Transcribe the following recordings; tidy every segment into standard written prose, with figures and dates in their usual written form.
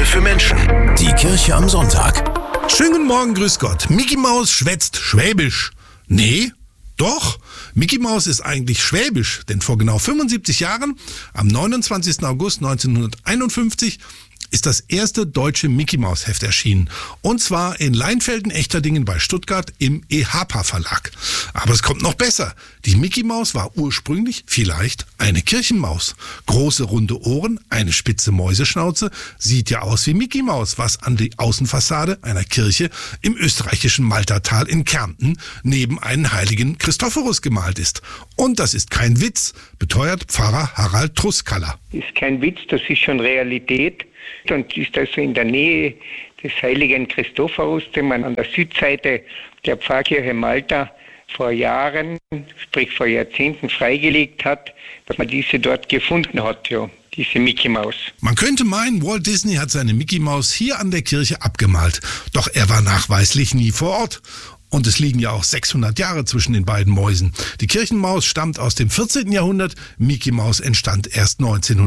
für Menschen. Die Kirche am Sonntag. Schönen guten Morgen, grüß Gott. Mickey Maus schwätzt Schwäbisch. Nee, doch. Mickey Maus ist eigentlich Schwäbisch, denn vor genau 75 Jahren, am 29. August 1951, ist das erste deutsche Mickey-Maus-Heft erschienen. Und zwar in Leinfelden-Echterdingen bei Stuttgart im EHPA Verlag. Aber es kommt noch besser. Die Mickey-Maus war ursprünglich vielleicht eine Kirchenmaus. Große runde Ohren, eine spitze Mäuseschnauze, sieht ja aus wie Mickey Maus, was an die Außenfassade einer Kirche im österreichischen Maltertal in Kärnten neben einen heiligen Christophorus gemalt ist. Und das ist kein Witz, beteuert Pfarrer Harald Truskaller. Ist kein Witz, das ist schon Realität. Und ist also in der Nähe des heiligen Christophorus, den man an der Südseite der Pfarrkirche Malta vor Jahren, sprich vor Jahrzehnten freigelegt hat, dass man diese dort gefunden hat, ja, diese Mickey Maus. Man könnte meinen, Walt Disney hat seine Mickey Maus hier an der Kirche abgemalt. Doch er war nachweislich nie vor Ort. Und es liegen ja auch 600 Jahre zwischen den beiden Mäusen. Die Kirchenmaus stammt aus dem 14. Jahrhundert, Mickey Maus entstand erst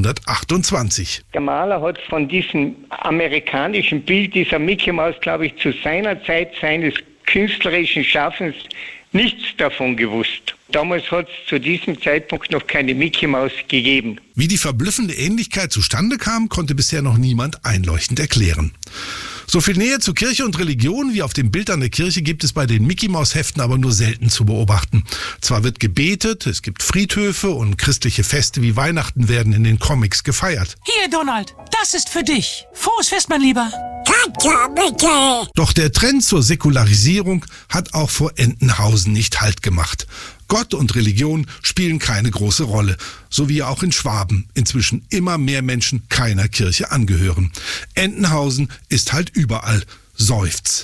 1928. Der Maler hat von diesem amerikanischen Bild dieser Mickey Maus, glaube ich, zu seiner Zeit seines künstlerischen Schaffens nichts davon gewusst. Damals hat es zu diesem Zeitpunkt noch keine Mickey Maus gegeben. Wie die verblüffende Ähnlichkeit zustande kam, konnte bisher noch niemand einleuchtend erklären. So viel Nähe zu Kirche und Religion wie auf dem Bild an der Kirche gibt es bei den Mickey-Maus-Heften aber nur selten zu beobachten. Zwar wird gebetet, es gibt Friedhöfe und christliche Feste wie Weihnachten werden in den Comics gefeiert. Hier, Donald, das ist für dich. Frohes Fest, mein Lieber. Danke, bitte. Doch der Trend zur Säkularisierung hat auch vor Entenhausen nicht Halt gemacht. Gott und Religion spielen keine große Rolle, so wie auch in Schwaben inzwischen immer mehr Menschen keiner Kirche angehören. Entenhausen ist halt überall, seufzt.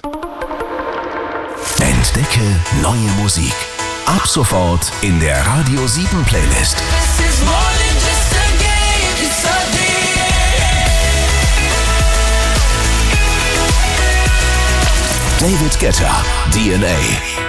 Entdecke neue Musik. Ab sofort in der Radio 7 Playlist. David Guetta, DNA.